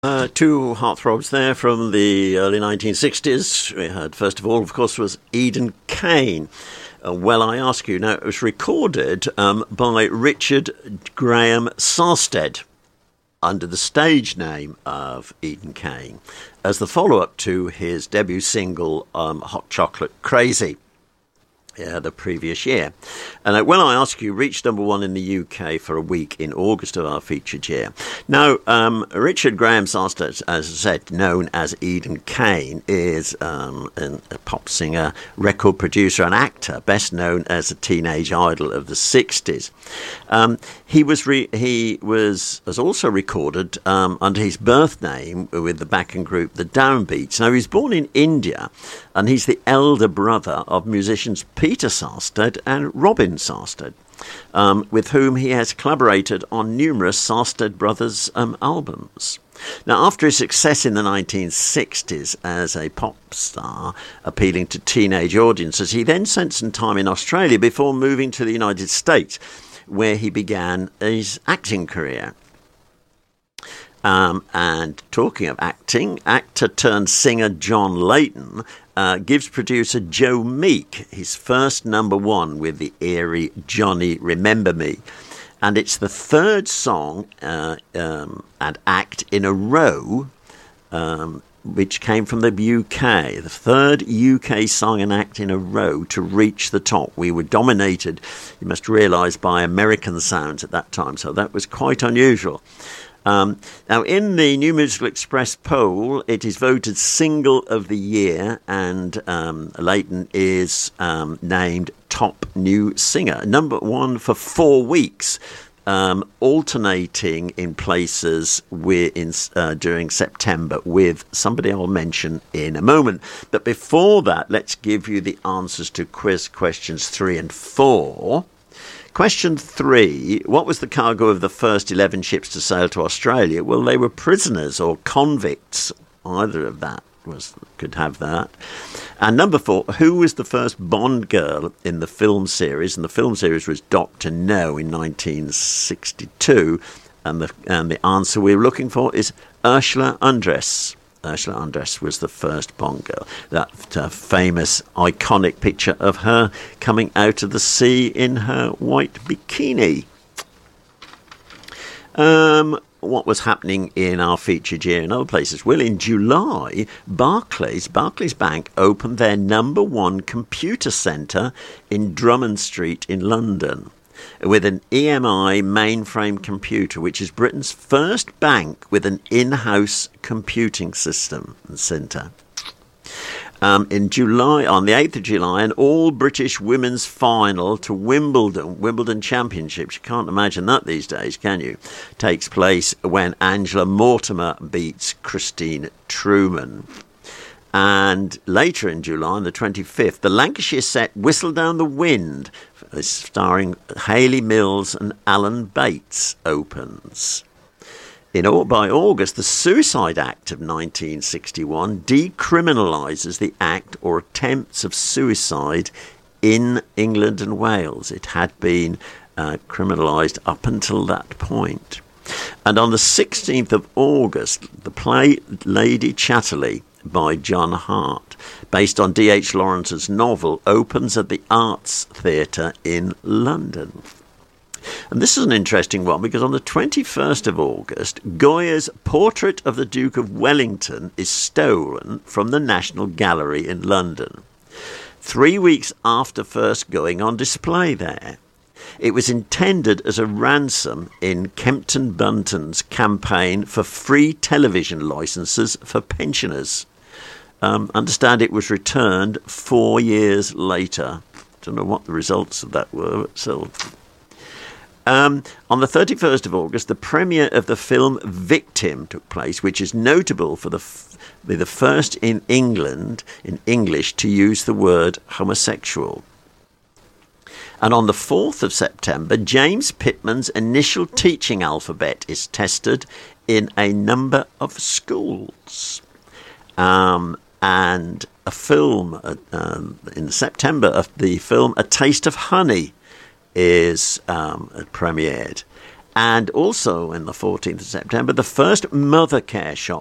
Two heartthrobs there from the early 1960s. We had, first of all, of course, was Eden Kane. Well, I ask you, now it was recorded by Richard Graham Sarstead under the stage name of Eden Kane as the follow-up to his debut single, Hot Chocolate Crazy. The previous year. And When I Ask You reached number one in the UK for a week in August of our featured year. Now, Richard Graham Sarstead, as I said, known as Eden Kane, is a pop singer, record producer and actor, best known as a teenage idol of the 60s. He was also recorded under his birth name with the backing group The Downbeats. Now, he was born in India, and he's the elder brother of musicians Peter Sarstead and Robin Sarstead, with whom he has collaborated on numerous Sarstead Brothers albums. Now, after his success in the 1960s as a pop star, appealing to teenage audiences, he then spent some time in Australia before moving to the United States, where he began his acting career. And talking of acting, actor turned singer John Layton gives producer Joe Meek his first number one with the eerie Johnny Remember Me. And it's the third song and act in a row which came from the UK, the third UK song and act in a row to reach the top. We were dominated, you must realise, by American sounds at that time, so that was quite unusual. Now, in the New Musical Express poll, it is voted Single of the Year, and Layton is named Top New Singer, number one for 4 weeks, alternating in places during September with somebody I'll mention in a moment. But before that, let's give you the answers to quiz questions 3 and 4. Question 3, what was the cargo of the first 11 ships to sail to Australia? Well, they were prisoners or convicts. Either of that could have that. And number 4, who was the first Bond girl in the film series? And the film series was Dr. No in 1962. And the answer we're looking for is Ursula Andress. Ursula Andress was the first Bond girl. That famous, iconic picture of her coming out of the sea in her white bikini. What was happening in our featured year in other places? Well, in July, Barclays Bank opened their number one computer centre in Drummond Street in London, with an EMI mainframe computer, which is Britain's first bank with an in-house computing system and centre. In July, on the 8th of July, an all-British women's final to Wimbledon Championships, you can't imagine that these days, can you, takes place when Angela Mortimer beats Christine Truman. And later in July, on the 25th, the Lancashire set Whistle Down the Wind, starring Hayley Mills and Alan Bates, opens. By August, the Suicide Act of 1961 decriminalises the act or attempts of suicide in England and Wales. It had been criminalised up until that point. And on the 16th of August, the play Lady Chatterley by John Hart, based on D.H. Lawrence's novel, opens at the Arts Theatre in London. And this is an interesting one because on the 21st of August, Goya's Portrait of the Duke of Wellington is stolen from the National Gallery in London, 3 weeks after first going on display there. It was intended as a ransom in Kempton Bunton's campaign for free television licences for pensioners. Understand it was returned 4 years later. Don't know what the results of that were. On the 31st of August, the premiere of the film Victim took place, which is notable for the first in England, in English, to use the word homosexual. And on the 4th of September, James Pittman's initial teaching alphabet is tested in a number of schools. And a film in September of the film A Taste of Honey is premiered. And also in the 14th of September, the first mother care shop